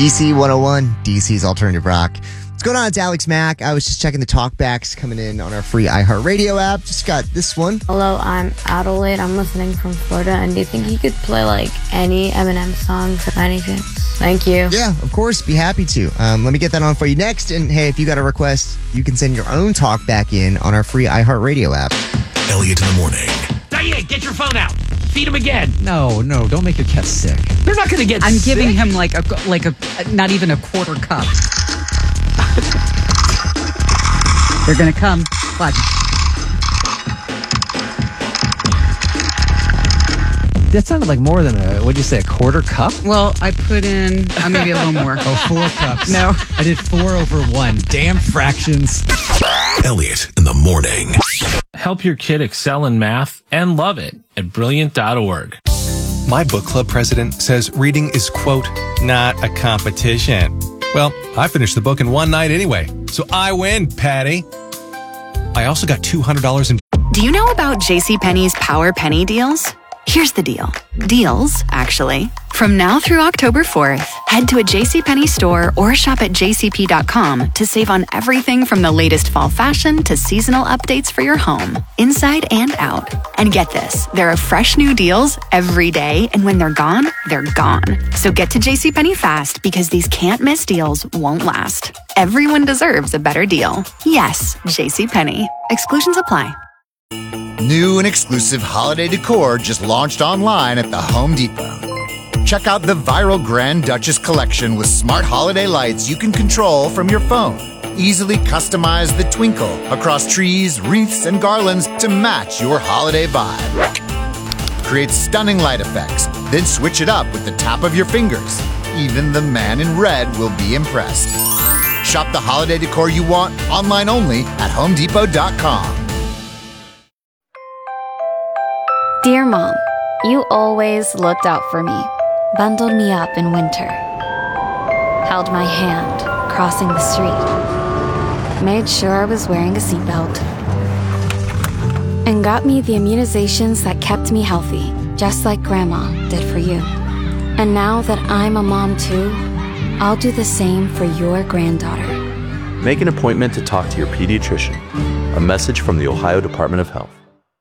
DC 101, DC's Alternative Rock. What's going on? It's Alex Mack. I was just checking the talkbacks coming in on our free iHeartRadio app. Just got this one. Hello, I'm Adelaide. I'm listening from Florida. And do you think you could play like any Eminem songs by any chance? Thank you. Yeah, of course. Be happy to. Let me get that on for you next. And hey, if you got a request, you can send your own talk back in on our free iHeartRadio app. Elliot in the morning. Diane, get your phone out. Feed him again. No, don't make your cat sick. They're not going to get sick. I'm giving him like a not even a quarter cup. They're going to come. Watch. That sounded like more than what'd you say, a quarter cup? Well, I put in maybe a little more. Oh, 4 cups. No. I did 4 over 1. Damn fractions. Elliot in the morning. Help your kid excel in math and love it at Brilliant.org. My book club president says reading is, quote, not a competition. Well, I finished the book in one night anyway, so I win, Patty. I also got $200 in... Do you know about JCPenney's Power Penny deals? Here's the deal. Deals, actually. From now through October 4th, head to a JCPenney store or shop at jcp.com to save on everything from the latest fall fashion to seasonal updates for your home, inside and out. And get this, there are fresh new deals every day, and when they're gone, they're gone. So get to JCPenney fast because these can't-miss deals won't last. Everyone deserves a better deal. Yes, JCPenney. Exclusions apply. New and exclusive holiday decor just launched online at the Home Depot. Check out the viral Grand Duchess collection with smart holiday lights you can control from your phone. Easily customize the twinkle across trees, wreaths, and garlands to match your holiday vibe. Create stunning light effects, then switch it up with the tap of your fingers. Even the man in red will be impressed. Shop the holiday decor you want online only at HomeDepot.com. Dear Mom, you always looked out for me, bundled me up in winter, held my hand crossing the street, made sure I was wearing a seatbelt, and got me the immunizations that kept me healthy, just like Grandma did for you. And now that I'm a mom too, I'll do the same for your granddaughter. Make an appointment to talk to your pediatrician. A message from the Ohio Department of Health.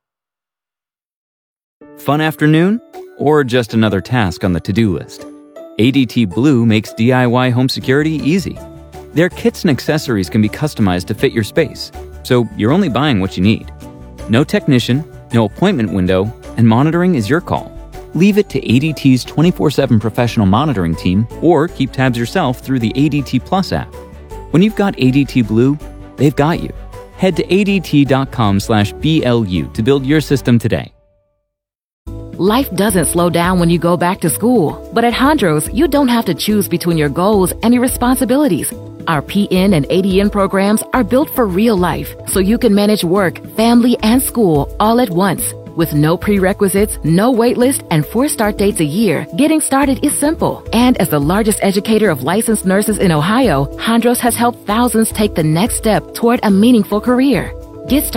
Fun afternoon? Or just another task on the to-do list? ADT Blue makes DIY home security easy. Their kits and accessories can be customized to fit your space, so you're only buying what you need. No technician, no appointment window, and monitoring is your call. Leave it to ADT's 24/7 professional monitoring team or keep tabs yourself through the ADT Plus app. When you've got ADT Blue, they've got you. Head to ADT.com/BLU to build your system today. Life doesn't slow down when you go back to school. But at Hondros, you don't have to choose between your goals and your responsibilities. Our PN and ADN programs are built for real life, so you can manage work, family, and school all at once. With no prerequisites, no wait list, and 4 start dates a year, getting started is simple. And as the largest educator of licensed nurses in Ohio, Hondros has helped thousands take the next step toward a meaningful career. Get started